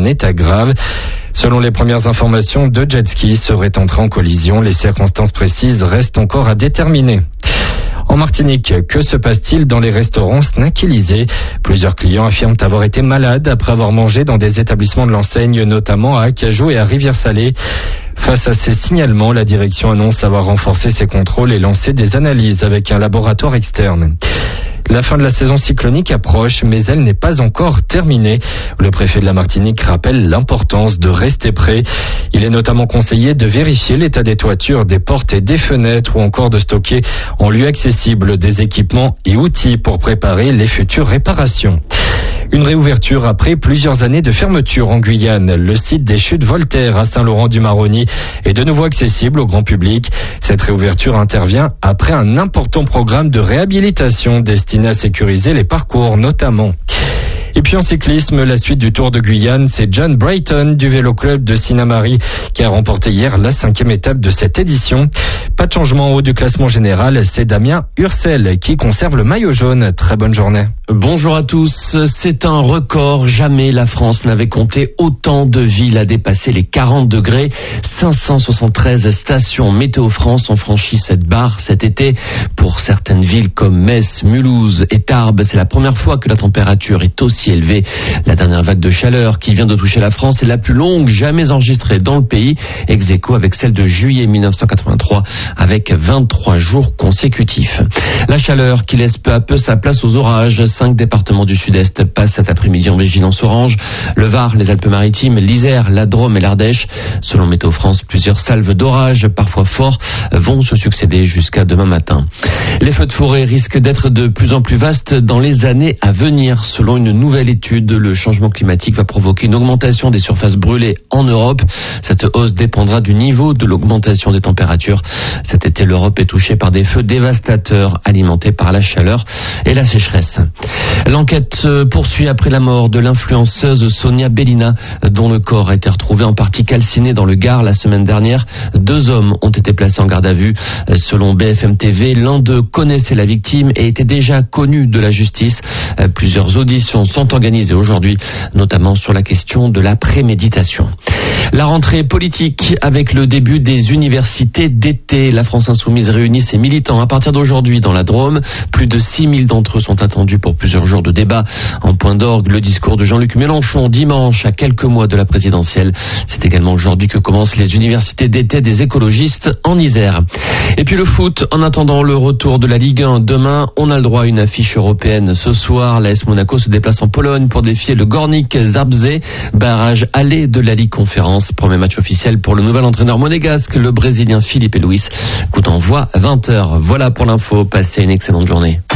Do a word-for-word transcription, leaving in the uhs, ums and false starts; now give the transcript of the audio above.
un état grave. Selon les premières informations, deux jet skis seraient entrés en collision. Les circonstances précises restent encore à déterminer. En Martinique, que se passe-t-il dans les restaurants Snack-Élysée ? Plusieurs clients affirment avoir été malades après avoir mangé dans des établissements de l'enseigne, notamment à Acajou et à Rivière-Salée. Face à ces signalements, la direction annonce avoir renforcé ses contrôles et lancé des analyses avec un laboratoire externe. La fin de la saison cyclonique approche, mais elle n'est pas encore terminée. Le préfet de la Martinique rappelle l'importance de rester prêt. Il est notamment conseillé de vérifier l'état des toitures, des portes et des fenêtres ou encore de stocker en lieu accessible des équipements et outils pour préparer les futures réparations. Une réouverture après plusieurs années de fermeture en Guyane. Le site des Chutes Voltaire à Saint-Laurent-du-Maroni est de nouveau accessible au grand public. Cette réouverture intervient après un important programme de réhabilitation destiné à sécuriser les parcours notamment. Et puis en cyclisme, la suite du Tour de Guyane, c'est John Brayton du Vélo Club de Sinnamary qui a remporté hier la cinquième étape de cette édition. Pas de changement en haut du classement général, c'est Damien Ursel qui conserve le maillot jaune. Très bonne journée. Bonjour à tous, c'est un record. Jamais la France n'avait compté autant de villes à dépasser les quarante degrés. cinq cent soixante-treize stations Météo France ont franchi cette barre cet été. Pour certaines villes comme Metz, Mulhouse et Tarbes, c'est la première fois que la température est aussi élevée. La dernière vague de chaleur qui vient de toucher la France est la plus longue jamais enregistrée dans le pays, ex aequo avec celle de juillet mille neuf cent quatre-vingt-trois avec vingt-trois jours consécutifs. La chaleur qui laisse peu à peu sa place aux orages. Cinq départements du sud-est passent cet après-midi en vigilance orange. Le Var, les Alpes-Maritimes, l'Isère, la Drôme et l'Ardèche. Selon Météo France, plusieurs salves d'orage, parfois forts, vont se succéder jusqu'à demain matin. Les feux de forêt risquent d'être de plus en plus vastes dans les années à venir. Selon une nouvelle étude, le changement climatique va provoquer une augmentation des surfaces brûlées en Europe. Cette hausse dépendra du niveau de l'augmentation des températures. Cet été, l'Europe est touchée par des feux dévastateurs alimentés par la chaleur et la sécheresse. L'enquête se poursuit après la mort de l'influenceuse Sonia Bellina, dont le corps a été retrouvé en partie calciné dans le Gard la semaine dernière. Deux hommes ont été placés en garde à vue. Selon B F M T V, l'un d'eux connaissait la victime et était déjà connu de la justice. Plusieurs auditions sont organisées aujourd'hui, notamment sur la question de la préméditation. La rentrée politique avec le début des universités d'été. La France Insoumise réunit ses militants à partir d'aujourd'hui dans la Drôme. Plus de six mille d'entre eux sont attendus pour plusieurs jours de débat. En point d'orgue, le discours de Jean-Luc Mélenchon dimanche à quelques mois de la présidentielle. C'est également aujourd'hui que commencent les universités d'été des écologistes en Isère. Et puis le foot, en attendant le retour de la Ligue un demain, on a le droit à une affiche européenne. Ce soir, l'A S Monaco se déplace en Pologne pour défier le Górnik Zabrze, barrage aller de la Ligue Conférence. Premier match officiel pour le nouvel entraîneur monégasque, le Brésilien Filipe Luis. Coup d'envoi vingt heures. Voilà pour l'info, passez une excellente journée.